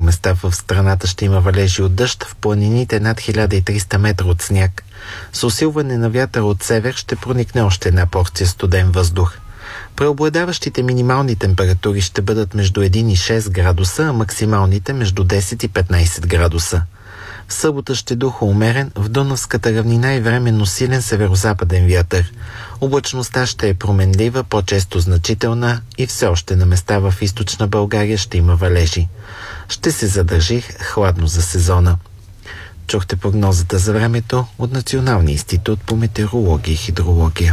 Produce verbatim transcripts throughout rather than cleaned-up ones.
места в страната ще има валежи от дъжд, в планините над хиляда и триста метра от сняг. С усилване на вятъра от север ще проникне още една порция студен въздух. Преобладаващите минимални температури ще бъдат между един и шест градуса, а максималните между десет и петнайсет градуса. В събота ще духа умерен, в Дунавската равнина и временно силен северозападен вятър. Облачността ще е променлива, по-често значителна и все още на места в източна България ще има валежи. Ще се задържи хладно за сезона. Чухте прогнозата за времето от Националния институт по метеорология и хидрология.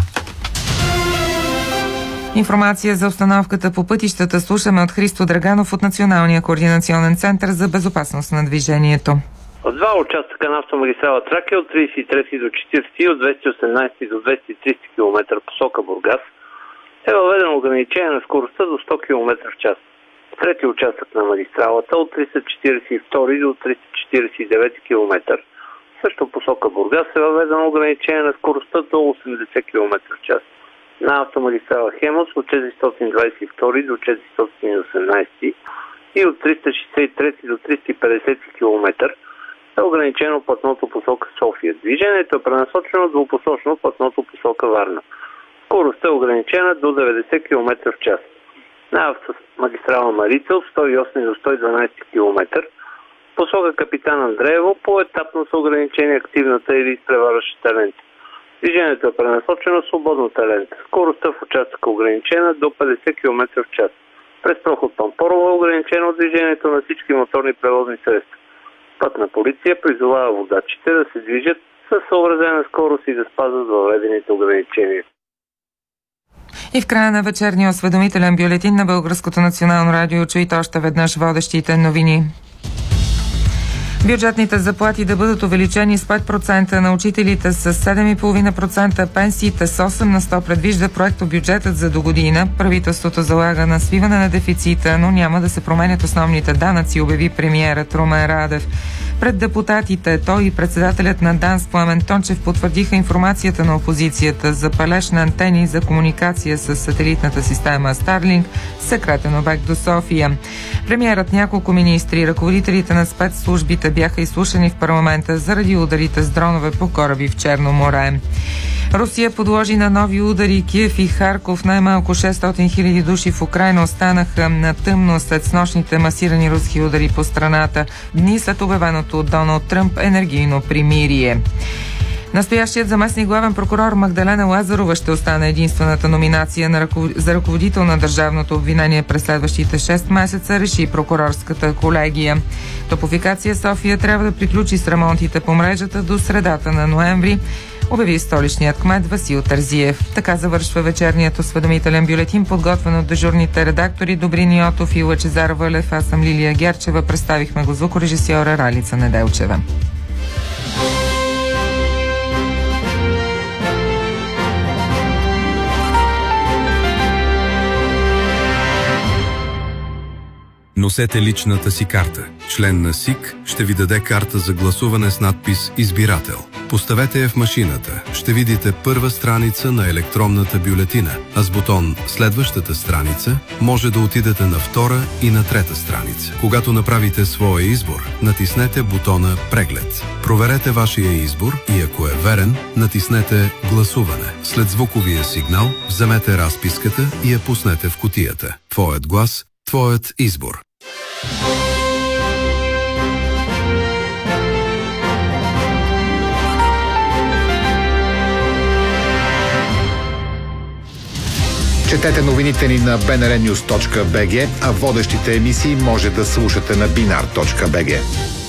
Информация за обстановката по пътищата слушаме от Христо Драганов от Националния координационен център за безопасност на движението. В два участъка на автомагистрала Тракия от трийсет и трети до четиридесети и от двеста и осемнайсети до двеста и трийсет километра посока Бургас е въведено ограничение на скоростта до сто километра в час. В трети участък на магистралата от триста четиридесет и втори до триста четиридесет и девети километър също посока Бургас е въведено ограничение на скоростта до осемдесет километра в час. На автомагистрала Хемус от четиристотин двайсет и втори до четиристотин и осемнайсети и от триста шейсет и трети до триста и петдесети километър е ограничено пътното посока София. Движението е пренасочено двупосочно пътното посока Варна. Скоростта е ограничена до деветдесет километра в час. На автомагистрала Марица от сто и осми до сто и дванайсети километър посока Капитан Андреево поетапно са ограничени активната или изпреварващата лента. Движението е пренасочено свободната лента. Скоростта в участъка е ограничена до петдесет километра в час. През проход Пампорово е ограничено движението на всички моторни превозни средства. Пътна полиция призовава водачите да се движат със съобразена скорост и да спазват въведените ограничения. И в края на вечерния осведомителен бюлетин на Българското национално радио чуйте още веднъж водещите новини. Бюджетните заплати да бъдат увеличени с пет процента, на учителите с седем цяло и пет процента, пенсиите с осем на сто предвижда проектобюджетът за догодина. Правителството залага на свиване на дефицита, но няма да се променят основните данъци, обяви премиерът Румен Радев. Пред депутатите той и председателят на ДАНС Пламен Тончев потвърдиха информацията на опозицията за палеж на антени за комуникация с сателитната система Старлинг, секретен обект до София. Премиерът, няколко министри, ръководителите на спецслужбите бяха изслушани в парламента заради ударите с дронове по кораби в Черно море. Русия подложи на нови удари Киев и Харков. Най-малко шестстотин хиляди души в Украйна останаха на тъмно след снощните масирани руски удари по страната, дни след обявеното от Доналд Тръмп енергийно примирие. Настоящият заместник главен прокурор Магдалена Лазарова ще остане единствената номинация на ръков... за ръководител на държавното обвинение през следващите шест месеца, реши прокурорската колегия. Топлофикация София трябва да приключи с ремонтите по мрежата до средата на ноември, обяви столичният кмет Васил Терзиев. Така завършва вечерният осведомителен бюлетин, подготвен от дежурните редактори Добрин Йотов и Лъчезар Вълев. Аз съм Лилия Герчева. Представихме го звукорежисьора Ралица Неделчева. Носете личната си карта. Член на СИК ще ви даде карта за гласуване с надпис «Избирател». Поставете я в машината. Ще видите първа страница на електронната бюлетина, а с бутон «Следващата страница» може да отидете на втора и на трета страница. Когато направите своя избор, натиснете бутона «Преглед». Проверете вашия избор и ако е верен, натиснете «Гласуване». След звуковия сигнал вземете разписката и я пуснете в кутията. Твоят глас, твоят избор. Четете новините ни на би ен ар нюз точка би джи, а водещите емисии може да слушате на бинар точка би джи.